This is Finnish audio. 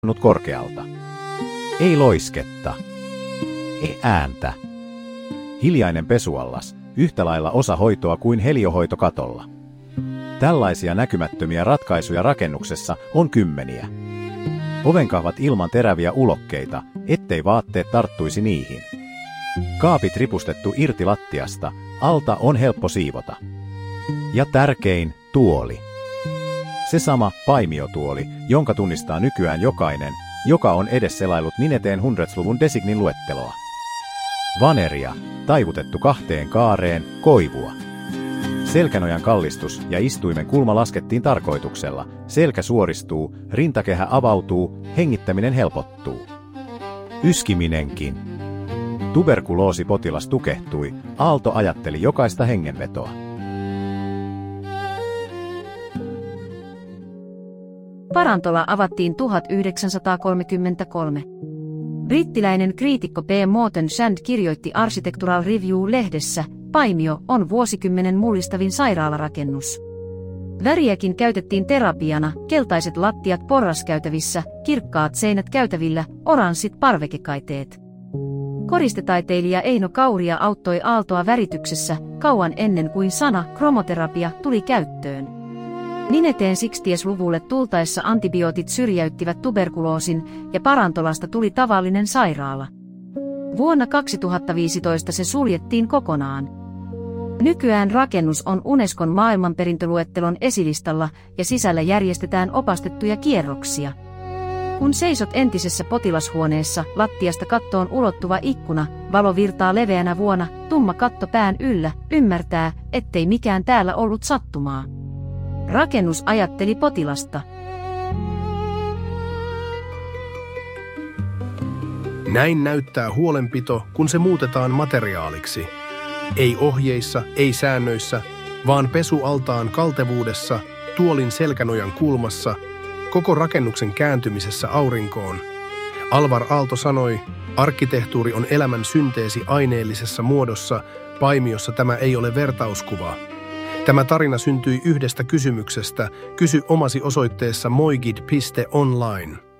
korkealta. Ei loisketta. Ei ääntä. Hiljainen pesuallas, yhtä lailla osa hoitoa kuin heliohoito katolla. Tällaisia näkymättömiä ratkaisuja rakennuksessa on kymmeniä. Ovenkahvat ilman teräviä ulokkeita, ettei vaatteet tarttuisi niihin. Kaapit ripustettu irti lattiasta, alta on helppo siivota. Ja tärkein, tuoli. Se sama paimiotuoli, jonka tunnistaa nykyään jokainen, joka on edes selailut Nineteen 100-luvun designin luetteloa. Vaneria, taivutettu 2 kaareen, koivua. Selkänojan kallistus ja istuimen kulma laskettiin tarkoituksella. Selkä suoristuu, rintakehä avautuu, hengittäminen helpottuu. Yskiminenkin. Tuberkuloosipotilas tukehtui, Aalto ajatteli jokaista hengenvetoa. Parantola avattiin 1933. Brittiläinen kriitikko P. Morton Shand kirjoitti Architectural Review-lehdessä, Paimio on vuosikymmenen mullistavin sairaalarakennus. Väriäkin käytettiin terapiana, keltaiset lattiat porraskäytävissä, kirkkaat seinät käytävillä, oranssit parvekekaiteet. Koristetaiteilija Eino Kauria auttoi Aaltoa värityksessä kauan ennen kuin sana kromoterapia tuli käyttöön. Nineteen 60-luvulle tultaessa antibiootit syrjäyttivät tuberkuloosin ja Parantolasta tuli tavallinen sairaala. Vuonna 2015 se suljettiin kokonaan. Nykyään rakennus on Unescon maailmanperintöluettelon esilistalla ja sisällä järjestetään opastettuja kierroksia. Kun seisot entisessä potilashuoneessa, lattiasta kattoon ulottuva ikkuna, valo virtaa leveänä vuona, tumma katto pään yllä, ymmärtää, ettei mikään täällä ollut sattumaa. Rakennus ajatteli potilasta. Näin näyttää huolenpito, kun se muutetaan materiaaliksi. Ei ohjeissa, ei säännöissä, vaan pesualtaan kaltevuudessa, tuolin selkänojan kulmassa, koko rakennuksen kääntymisessä aurinkoon. Alvar Aalto sanoi, arkkitehtuuri on elämän synteesi aineellisessa muodossa, Paimiossa tämä ei ole vertauskuva. Tämä tarina syntyi yhdestä kysymyksestä, kysy omasi osoitteessa moigid.online.